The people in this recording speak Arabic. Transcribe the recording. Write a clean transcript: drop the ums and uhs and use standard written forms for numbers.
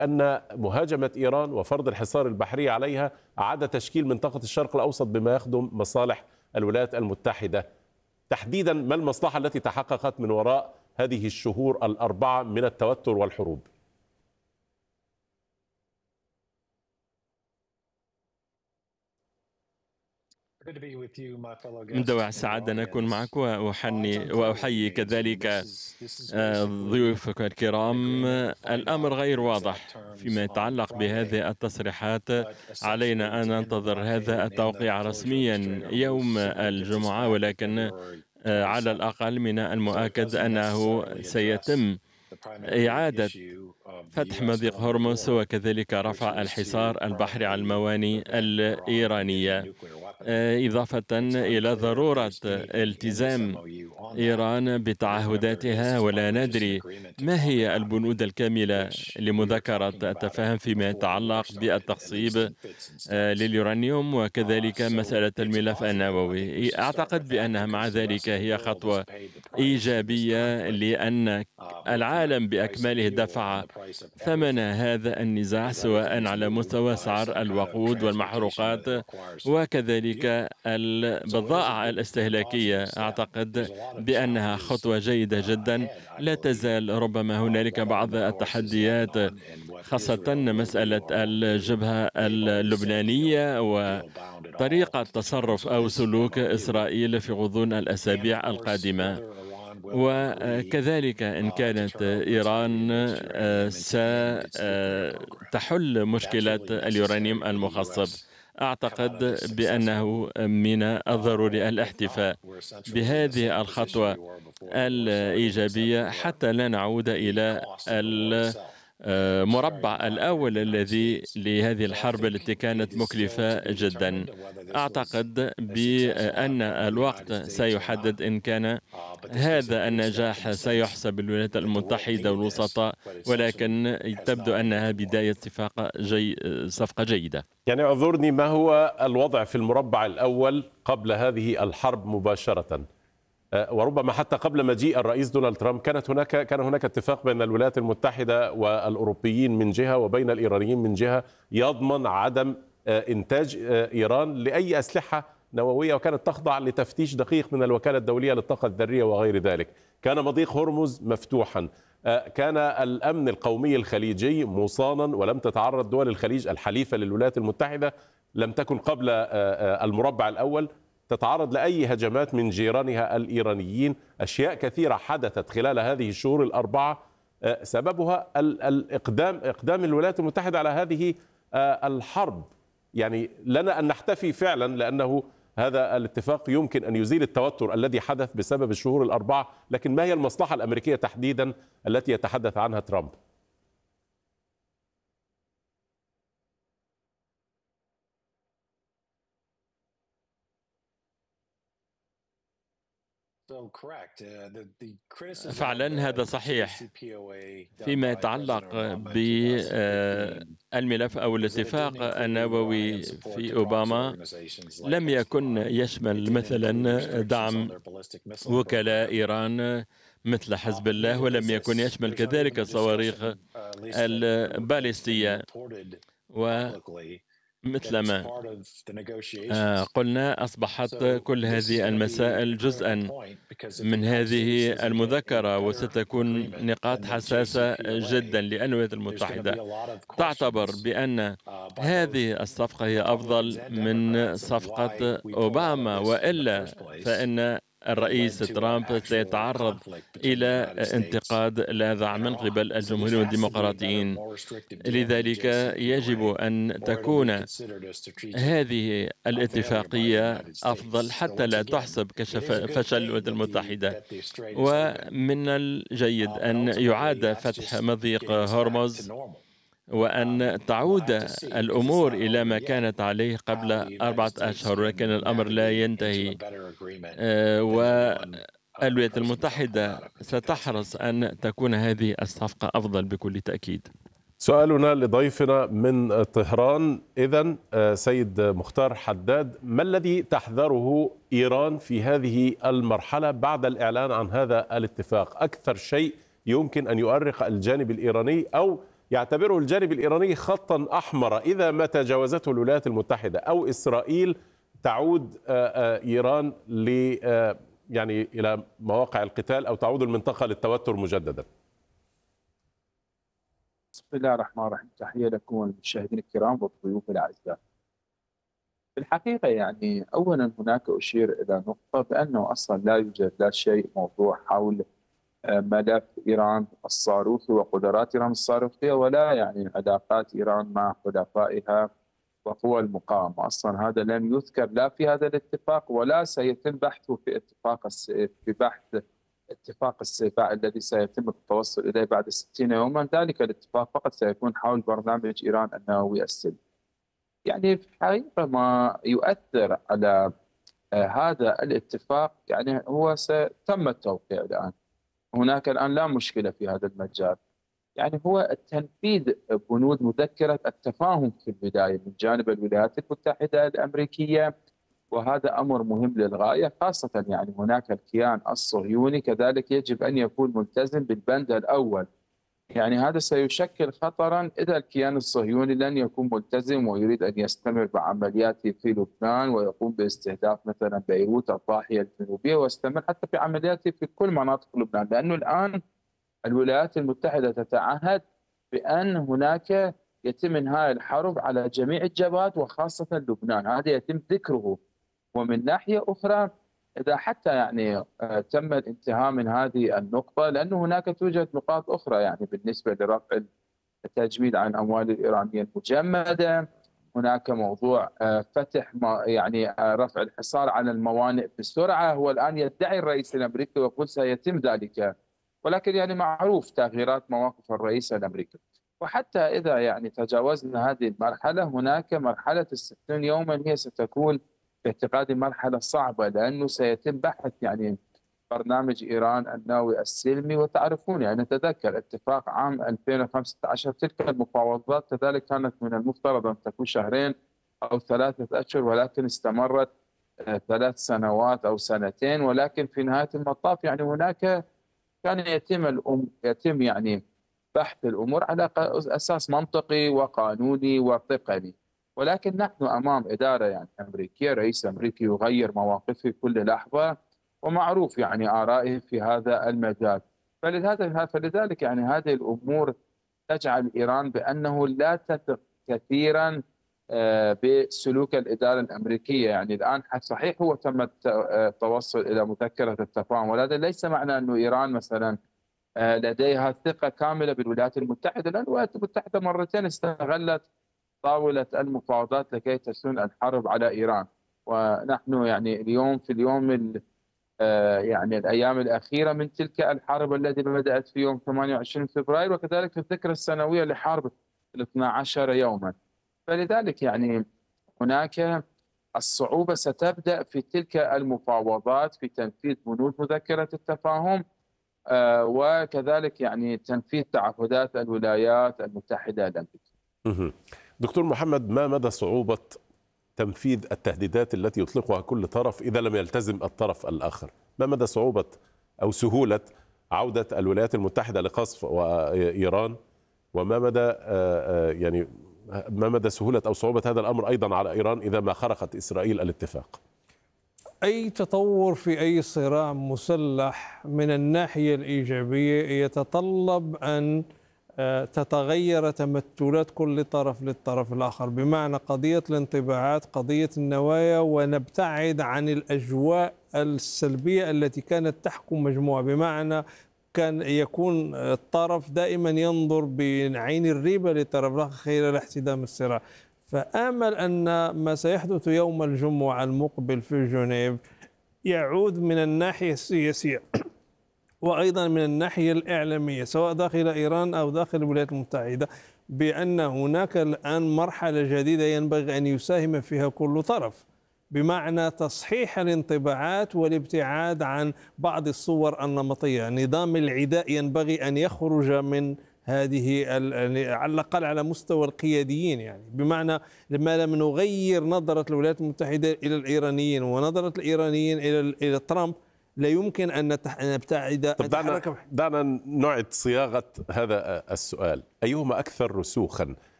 أن مهاجمة إيران وفرض الحصار البحري عليها أعاد تشكيل منطقة الشرق الأوسط بما يخدم مصالح الولايات المتحدة. تحديدا ما المصلحة التي تحققت من وراء هذه الشهور الأربعة من التوتر والحروب؟ من دواعي السعادة أن أكون معك، وأحيي كذلك ضيوفك الكرام. الأمر غير واضح فيما يتعلق بهذه التصريحات. علينا أن ننتظر هذا التوقيع رسميا يوم الجمعة، ولكن على الأقل من المؤكد أنه سيتم إعادة فتح مضيق هرمز وكذلك رفع الحصار البحري على الموانئ الإيرانية، إضافة إلى ضرورة التزام إيران بتعهداتها. ولا ندري ما هي البنود الكاملة لمذكرة التفاهم فيما يتعلق بالتخصيب لليورانيوم وكذلك مسألة الملف النووي. أعتقد بأنها مع ذلك هي خطوة إيجابية، لأن العالم بأكمله دفع ثمن هذا النزاع، سواء على مستوى سعر الوقود والمحروقات وكذلك البضائع الاستهلاكية. أعتقد بأنها خطوة جيدة جدا. لا تزال ربما هنالك بعض التحديات، خاصة مسألة الجبهة اللبنانية وطريقة تصرف أو سلوك إسرائيل في غضون الأسابيع القادمة، وكذلك إن كانت إيران ستحل مشكلة اليورانيوم المخصب. أعتقد بأنه من الضروري الاحتفاء بهذه الخطوة الإيجابية حتى لا نعود إلى المربع الأول الذي لهذه الحرب التي كانت مكلفة جدا. أعتقد بأن الوقت سيحدد إن كان هذا النجاح سيحسب للولايات المتحدة والوسطاء، ولكن تبدو أنها بداية صفقة جيدة. يعني اعذرني، ما هو الوضع في المربع الأول قبل هذه الحرب مباشرة؟ وربما حتى قبل مجيء الرئيس دونالد ترامب كان هناك اتفاق بين الولايات المتحدة والأوروبيين من جهة وبين الإيرانيين من جهة يضمن عدم إنتاج إيران لأي أسلحة نووية، وكانت تخضع لتفتيش دقيق من الوكالة الدولية للطاقة الذرية وغير ذلك. كان مضيق هرمز مفتوحا، كان الأمن القومي الخليجي مصانا، ولم تتعرض دول الخليج الحليفة للولايات المتحدة، لم تكن قبل المربع الأول تتعرض لأي هجمات من جيرانها الإيرانيين. أشياء كثيرة حدثت خلال هذه الشهور الأربعة سببها إقدام الولايات المتحدة على هذه الحرب. يعني لنا أن نحتفي فعلا، لأنه هذا الاتفاق يمكن أن يزيل التوتر الذي حدث بسبب الشهور الأربعة. لكن ما هي المصلحة الأمريكية تحديدا التي يتحدث عنها ترامب؟ فعلا هذا صحيح. فيما يتعلق بالملف أو الاتفاق النووي في أوباما، لم يكن يشمل مثلا دعم وكلاء إيران مثل حزب الله، ولم يكن يشمل كذلك الصواريخ الباليستية. ومثلما قلنا، أصبحت كل هذه المسائل جزءا من هذه المذكرة، وستكون نقاط حساسة جدا، لأن الولايات المتحدة تعتبر بأن هذه الصفقة هي أفضل من صفقة أوباما، وإلا فإن الرئيس ترامب سيتعرض إلى انتقاد لاذع من قبل الجمهوريين والديمقراطيين. لذلك يجب أن تكون هذه الاتفاقية أفضل حتى لا تحسب كفشل الولايات المتحدة. ومن الجيد أن يعاد فتح مضيق هرمز وأن تعود الأمور إلى ما كانت عليه قبل 4 أشهر، ولكن الأمر لا ينتهي، والولايات المتحدة ستحرص أن تكون هذه الصفقة أفضل بكل تأكيد. سؤالنا لضيفنا من طهران إذن سيد مختار حداد، ما الذي تحذره إيران في هذه المرحلة بعد الإعلان عن هذا الاتفاق؟ أكثر شيء يمكن أن يؤرق الجانب الإيراني أو يعتبره الجانب الإيراني خطا أحمر إذا ما تجاوزته الولايات المتحدة أو إسرائيل تعود إيران يعني إلى مواقع القتال أو تعود المنطقة للتوتر مجددا؟ بسم الله الرحمن الرحيم، تحية لكم والمشاهدين الكرام والضيوف الأعزاء. في الحقيقة يعني أولا هناك أشير إلى نقطة بأنه أصلا لا يوجد لا شيء موضوع حول ملف إيران الصاروخي وقدرات إيران الصاروخية، ولا يعني علاقات إيران مع حلفائها وقوى المقاومة. أصلا هذا لم يذكر لا في هذا الاتفاق ولا سيتم بحثه في في بحث اتفاق السيفاء الذي سيتم التوصل إليه بعد 60 يوما. ذلك الاتفاق فقط سيكون حول برنامج إيران النووي السلمي. يعني في الحقيقة ما يؤثر على هذا الاتفاق يعني هو تم التوقيع الآن. هناك الآن لا مشكلة في هذا المجال. يعني هو تنفيذ بنود مذكرة التفاهم في البداية من جانب الولايات المتحدة الأمريكية، وهذا أمر مهم للغاية، خاصة يعني هناك الكيان الصهيوني كذلك يجب أن يكون ملتزم بالبند الأول. يعني هذا سيشكل خطرا إذا الكيان الصهيوني لن يكون ملتزم ويريد أن يستمر بعملياته في لبنان ويقوم باستهداف مثلا بيروت الضاحية الجنوبية ويستمر حتى في عملياته في كل مناطق لبنان، لأنه الآن الولايات المتحدة تتعهد بأن هناك يتم إنهاء الحرب على جميع الجبهات وخاصة لبنان، هذا يتم ذكره. ومن ناحية أخرى إذا حتى يعني تم الانتهاء من هذه النقطة، لأن هناك توجد نقاط أخرى يعني بالنسبة لرفع التجميد عن الأموال الإيرانية المجمدة، هناك موضوع فتح يعني رفع الحصار على الموانئ بسرعة. هو الآن يدعي الرئيس الأمريكي ويقول سيتم ذلك، ولكن يعني معروف تغييرات مواقف الرئيس الأمريكي. وحتى إذا يعني تجاوزنا هذه المرحلة، هناك مرحلة ال60 يوما هي ستكون في اعتقادي مرحلة صعبة، لأنه سيتم بحث يعني برنامج إيران النووي السلمي. وتعرفون يعني نتذكر اتفاق عام 2015 تلك المفاوضات كذلك كانت من المفترض أن تكون شهرين أو 3 أشهر، ولكن استمرت 3 سنوات أو سنتين. ولكن في نهاية المطاف يعني هناك كان يتم يعني بحث الأمور على أساس منطقي وقانوني وتقني. ولكن نحن أمام إدارة يعني أمريكية، رئيس أمريكي يغير مواقفه في كل لحظة ومعروف يعني آرائه في هذا المجال. فلذلك يعني هذه الأمور تجعل إيران بأنه لا تثق كثيرا بسلوك الإدارة الأمريكية. يعني الآن صحيح هو تم التوصل إلى مذكرة التفاهم، وهذا ليس معنى أن إيران مثلا لديها ثقة كاملة بالولايات المتحدة، لأن الولايات المتحدة مرتين استغلت طاولة المفاوضات لكي تسن الحرب على إيران. ونحن يعني اليوم في اليوم يعني الأيام الأخيرة من تلك الحرب التي بدأت في يوم 28 فبراير، وكذلك في الذكرى السنوية لحرب 12 يوما. فلذلك يعني هناك الصعوبة ستبدأ في تلك المفاوضات في تنفيذ بنود مذكرة التفاهم، وكذلك يعني تنفيذ تعهدات الولايات المتحدة الأمريكية. دكتور محمد، ما مدى صعوبة تنفيذ التهديدات التي يطلقها كل طرف إذا لم يلتزم الطرف الآخر؟ ما مدى صعوبة أو سهولة عودة الولايات المتحدة لقصف إيران، وما مدى يعني ما مدى سهولة أو صعوبة هذا الأمر أيضا على إيران إذا ما خرقت إسرائيل الاتفاق؟ أي تطور في أي صراع مسلح من الناحية الإيجابية يتطلب أن تتغير تمثلات كل طرف للطرف الآخر، بمعنى قضية الانطباعات، قضية النوايا، ونبتعد عن الأجواء السلبية التي كانت تحكم مجموعة، بمعنى كان يكون الطرف دائما ينظر بعين الريبة للطرف الآخر خلال احتدام الصراع. فآمل أن ما سيحدث يوم الجمعة المقبل في جنيف يعود من الناحية السياسية وأيضا من الناحية الإعلامية سواء داخل إيران أو داخل الولايات المتحدة، بأن هناك الآن مرحلة جديدة ينبغي أن يساهم فيها كل طرف، بمعنى تصحيح الانطباعات والابتعاد عن بعض الصور النمطية. نظام العداء ينبغي أن يخرج من هذه على الأقل على مستوى القياديين، يعني بمعنى لما لم نغير نظرة الولايات المتحدة إلى الإيرانيين ونظرة الإيرانيين إلى ترامب، لا يمكن أن نبتعد. دعنا نعد صياغة هذا السؤال. أيهما أكثر رسوخا،